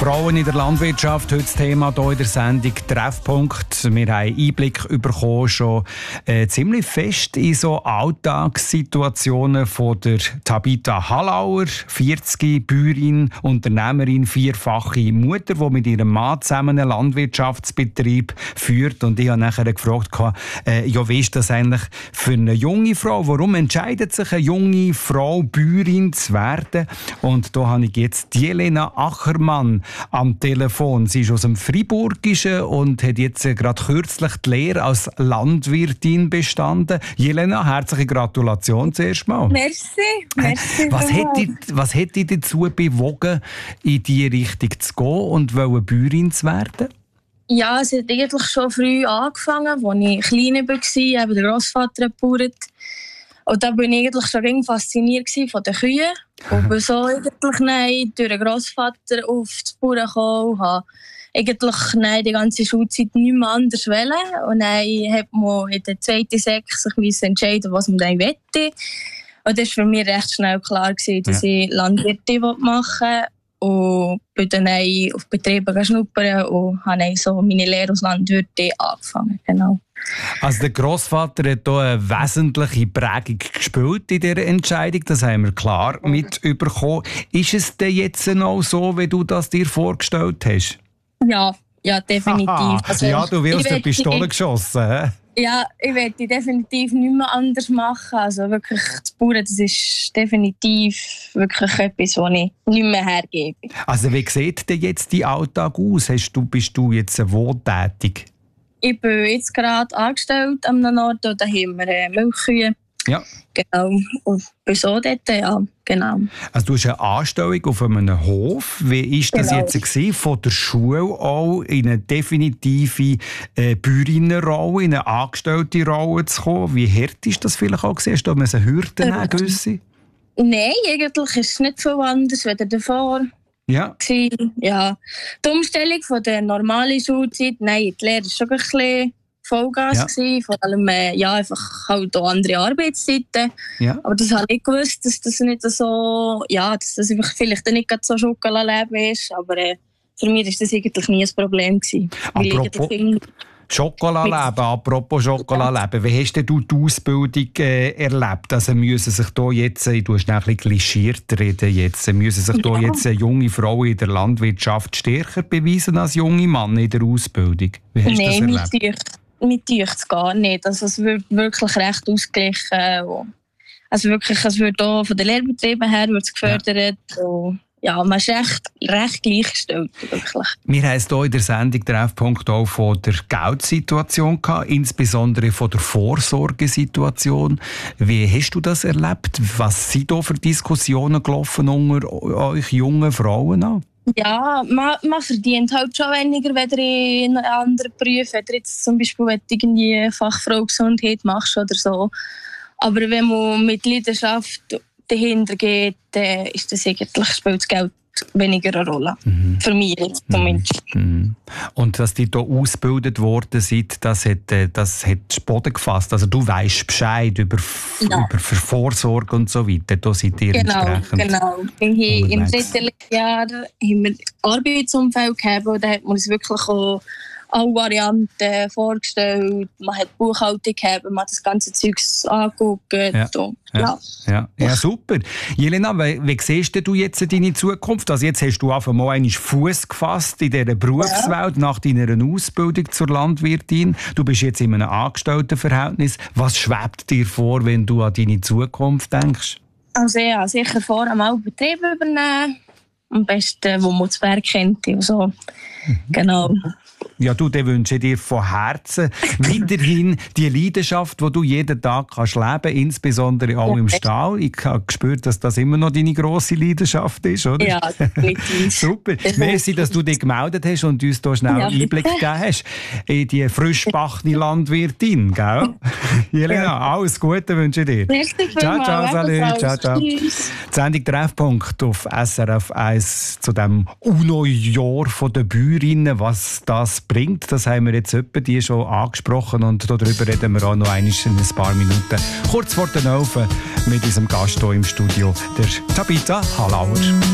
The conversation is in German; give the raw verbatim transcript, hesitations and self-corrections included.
Frauen in der Landwirtschaft, heute das Thema hier in der Sendung Treffpunkt. Wir haben Einblick bekommen, schon äh, ziemlich fest in so Alltagssituationen von der Tabita Hallauer, vierzig, Bäuerin, Unternehmerin, vierfache Mutter, die mit ihrem Mann zusammen einen Landwirtschaftsbetrieb führt. Und ich habe nachher gefragt, äh, ja, wie ist das eigentlich für eine junge Frau? Warum entscheidet sich eine junge Frau, Bäuerin zu werden? Und da habe ich jetzt Jelena Achermann am Telefon. Sie ist aus dem Friburgischen und hat jetzt gerade kürzlich die Lehre als Landwirtin bestanden. Jelena, herzliche Gratulation zuerst mal. Merci. Merci was, hat dich, was hat dich dazu bewogen, in diese Richtung zu gehen und wollen Bäuerin zu werden? Ja, es hat eigentlich schon früh angefangen, als ich klein war, eben der Grossvater gebauert. Und da war ich eigentlich schon fasziniert von den Kühen. Und bin so eigentlich nein, durch den Grossvater auf die Bauern gekommen und habe eigentlich nein, die ganze Schulzeit nicht mehr anders wollen. Und dann hat man in der zweiten Sechs sich entscheiden, was man dann möchte. Und das war für mich recht schnell klar, dass ja. ich Landwirtin machen will. Und bin dann auf Betrieben schnuppern und habe dann so meine Lehre als Landwirtin angefangen. Genau. Also der Grossvater hat hier eine wesentliche Prägung gespielt in dieser Entscheidung, das haben wir klar mitbekommen. Ist es denn jetzt noch so, wie du das dir vorgestellt hast? Ja, ja definitiv. Also, ja, du wirst eine Pistole geschossen. He? Ja, ich werde definitiv nicht mehr anders machen. Also wirklich, das Bauern, das ist definitiv wirklich etwas, was ich nicht mehr hergebe. Also wie sieht denn jetzt dein Alltag aus? Hast du, bist du jetzt wo tätig? Ich bin jetzt gerade angestellt an einem Ort, da haben wir äh, Milchkühe. Ja. Genau. Und bin so dort, ja, genau. Also du hast eine Anstellung auf einem Hof. Wie war das genau. jetzt gewesen, von der Schule auch in eine definitive äh, Bäuerinnenrolle, in eine angestellte Rolle zu kommen? Wie hart ist das vielleicht auch gewesen? Hast du da Hürden haben gewisse? Nein, eigentlich ist es nicht so anders als davor. Ja. ja. Die Umstellung von der normalen Schulzeit, nein, die Lehre war schon ein bisschen Vollgas ja. gewesen, vor allem äh, ja, einfach halt auch andere Arbeitszeiten. Ja. Aber das habe ich gewusst, dass das nicht so, ja, dass das vielleicht nicht so Schokoladleben ist, aber äh, für mich war das eigentlich nie ein Problem gewesen. Apropos Schokoladleben, apropos Schokoladleben, wie hast du die Ausbildung äh, erlebt? Also müssen sich da jetzt, du hast ein bisschen klischiert reden jetzt, müssen sich da ja. jetzt junge Frauen in der Landwirtschaft stärker beweisen als junge Männer in der Ausbildung? Wie hast nee, du das erlebt? Mit dir es gar nicht. Also es wird wirklich recht ausgeglichen. Also wirklich, es wird auch von den Lehrbetrieben her wird's gefördert. Ja. Und ja, man ist recht, recht gleichgestellt. Wirklich. Wir haben es hier in der Sendung Treffpunkt auch von der Geldsituation gehabt, insbesondere von der Vorsorgesituation. Wie hast du das erlebt? Was sind da für Diskussionen gelaufen unter euch jungen Frauen auch? Ja, man, man verdient halt schon weniger, wenn du in einem anderen Beruf, wenn du jetzt zum Beispiel irgendwie Fachfrau Gesundheit machst oder so. Aber wenn man mit Leidenschaft dahinter geht, dann ist das eigentlich, spielt das Geld weniger eine Rolle. Mhm. Für mich jetzt zumindest. Mhm. Und dass die hier ausgebildet worden sind, das hat, das hat Boden gefasst. Also du weisst Bescheid über, ja. über Vorsorge und so weiter. Da seid ihr genau, entsprechend. Genau, genau. Im dritten Jahr haben wir Arbeitsumfeld gehabt und da hat man uns wirklich auch alle Varianten vorgestellt. Man hat Buchhaltung gehabt, man hat das ganze Zeug angeguckt. Ja. Und, ja. Ja. Ja. ja, super. Jelena, wie, wie siehst du jetzt deine Zukunft? Also jetzt hast du einfach mal einen Fuß gefasst in dieser Berufswelt ja. nach deiner Ausbildung zur Landwirtin. Du bist jetzt in einem Angestelltenverhältnis. Was schwebt dir vor, wenn du an deine Zukunft denkst? Also ja, sicher vor einmal Betrieb übernehmen. Am besten, wo man das Berg kennt. So. Mhm. Genau. Ja, du, dann wünsche ich dir von Herzen weiterhin die Leidenschaft, die du jeden Tag kannst leben, insbesondere auch ja. im Stall. Ich habe gespürt, dass das immer noch deine grosse Leidenschaft ist, oder? Ja, definitiv. Super. Merci, dass du dich gemeldet hast und uns hier schnell ja, Einblick gegeben hast in die frisch gebackene Landwirtin, gell? Jelena, alles Gute wünsche ich dir. Richtig, ciao, ciao, salut, ciao, ciao. Tschüss. Die Sendung Treffpunkt auf S R F eins zu dem UNO-Jahr der Bäuerinnen, was das bringt. Das haben wir jetzt etwa die schon angesprochen und darüber reden wir auch noch einmal in ein paar Minuten. Kurz vor den Elfen mit unserem Gast hier im Studio, der Tabita Hallauer.